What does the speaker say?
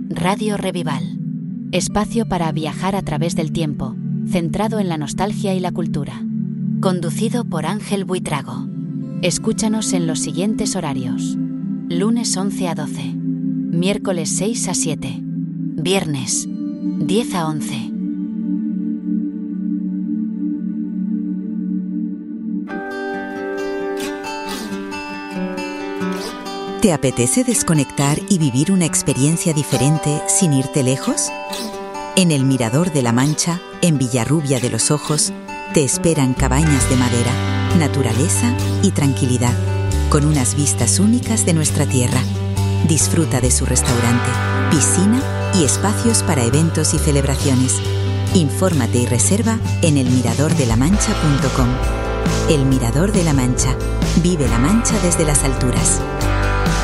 Radio Revival. Espacio para viajar a través del tiempo, centrado en la nostalgia y la cultura. Conducido por Ángel Buitrago. Escúchanos en los siguientes horarios: lunes 11 a 12, miércoles 6 a 7, viernes 10 a 11. ¿Te apetece desconectar y vivir una experiencia diferente sin irte lejos? En el Mirador de la Mancha, en Villarrubia de los Ojos, te esperan cabañas de madera, naturaleza y tranquilidad, con unas vistas únicas de nuestra tierra. Disfruta de su restaurante, piscina y espacios para eventos y celebraciones. Infórmate y reserva en elmiradordelamancha.com. El Mirador de la Mancha. Vive la Mancha desde las alturas.